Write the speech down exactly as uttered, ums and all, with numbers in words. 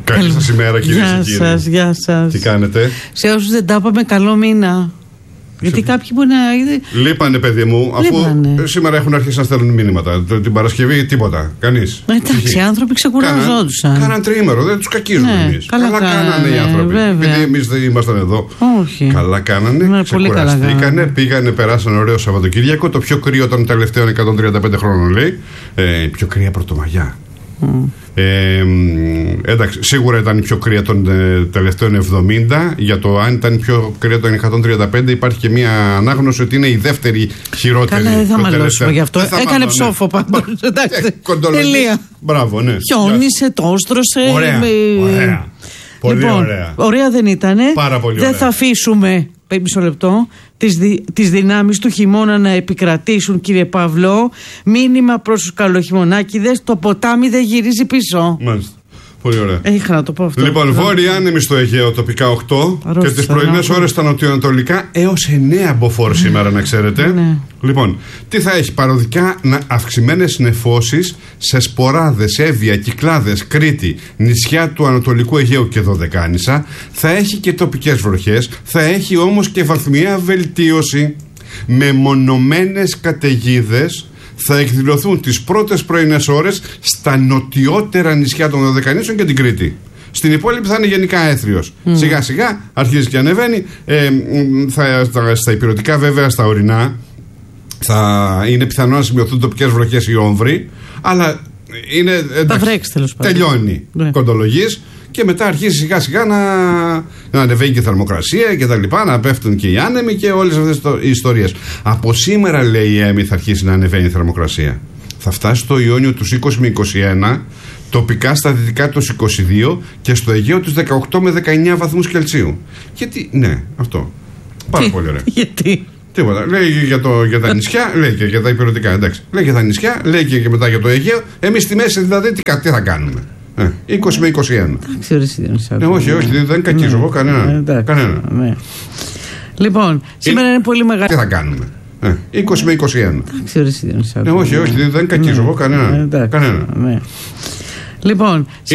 Καλή σας ημέρα, κυρίες και κύριοι. Γεια σας, γεια σας. Τι κάνετε? Σε όσους δεν τα είπαμε, καλό μήνα. Γιατί κάποιοι μπορεί να. Λείπανε, παιδί μου, αφού Λείπανε. σήμερα έχουν αρχίσει να στέλνουν μηνύματα. Την Παρασκευή τίποτα. Κανείς. Εντάξει, οι άνθρωποι ξεκουραζόντουσαν. Κάναν τριήμερο, δεν τους κακίζουμε Ναι, εμείς. καλά Καλά κάνανε, κάνανε οι άνθρωποι. βέβαια. Επειδή εμείς δεν ήμασταν εδώ. Όχι. Καλά κάνανε. Ναι, πολύ καλά ξεκουραστήκανε, κάνανε. πήγανε, περάσαν ωραίο Σαββατοκύριακο. Το πιο κρύο των τελευταίων εκατόν τριάντα πέντε χρόνων, λέει. Ε, πιο κρύα Πρωτομαγιά. Mm. Ε, εντάξει, σίγουρα ήταν η πιο κρύα των ε, τελευταίων εβδομήντα. Για το αν ήταν η πιο κρύα των εκατόν τριάντα πέντε υπάρχει και μία ανάγνωση ότι είναι η δεύτερη χειρότερη. Καλά, δεν θα μαλώσουμε γι' αυτό. Έκανε μάλλον, ψόφο ναι. πάντως. Εντάξει. Τελεία. Μπράβο, ναι. Χιόνισε, τόστρωσε. Ωραία. με... ωραία. Πολύ λοιπόν, ωραία. Ωραία δεν ήτανε. Πάρα πολύ δεν ωραία. θα αφήσουμε, μισό λεπτό, τις, δι, τις δυνάμεις του χειμώνα να επικρατήσουν, κύριε Παύλο. Μήνυμα προς τους καλοχειμωνάκηδες, το ποτάμι δεν γυρίζει πίσω. Μάλιστα. Πολύ ωραία. Είχα να το πω αυτό. Λοιπόν, βόρεια άνεμη στο Αιγαίο, τοπικά οκτώ. Αρρώστησα, και τις πρωινές να... ώρες στα νοτιοανατολικά έως εννέα μποφόρ σήμερα, να ξέρετε. Ναι. Λοιπόν, τι θα έχει? Παροδικά αυξημένες νεφώσεις σε Σποράδες, Εύβοια, Κυκλάδες, Κρήτη, νησιά του Ανατολικού Αιγαίου και Δωδεκάνησα. Θα έχει και τοπικές βροχές. Θα έχει όμως και βαθμιαία βελτίωση. Μεμονωμένες καταιγίδες θα εκδηλωθούν τις πρώτες πρωινές ώρες στα νοτιότερα νησιά των Δωδεκανήσων και την Κρήτη. Στην υπόλοιπη θα είναι γενικά έθριος. Mm. Σιγά σιγά αρχίζει και ανεβαίνει. Ε, θα, στα, στα υπηρετικά, βέβαια, στα ορεινά θα είναι πιθανό να σημειωθούν τοπικές βροχές ή όμβροι, αλλά είναι, εντάξει, βρέξει, τέλος πάντων. Τελειώνει Ναι. κοντολογής και μετά αρχίζει σιγά σιγά να, να ανεβαίνει και η θερμοκρασία και τα λοιπά, να πέφτουν και οι άνεμοι και όλες αυτές οι ιστορίες. Από σήμερα, λέει η ΕΜΗ, θα αρχίσει να ανεβαίνει η θερμοκρασία. Θα φτάσει στο Ιόνιο τους είκοσι με είκοσι ένα, τοπικά στα δυτικά τους είκοσι δύο και στο Αιγαίο τους δεκαοκτώ με δεκαεννέα βαθμούς Κελσίου. Γιατί, ναι, αυτό. Πάρα Τι, πολύ ωραία. Γιατί? Τίποτα. Λέει για, το, για τα νησιά, λέει και για τα υπηρετικά. Εντάξει. Λέει για τα νησιά, λέει και, και μετά για το Αιγαίο. Εμείς στη μέση, δηλαδή, τι, τι θα κάνουμε? Ε, είκοσι με είκοσι ένα. Ναι, όχι, όχι, δεν κακίζω εγώ κανένα. κανένα. Ναι. Λοιπόν, σήμερα είναι πολύ μεγάλη. Τι θα κάνουμε? Ε, είκοσι με είκοσι ένα. Ναι, όχι, όχι, δεν κακίζω εγώ κανένα. κανένα. Λοιπόν.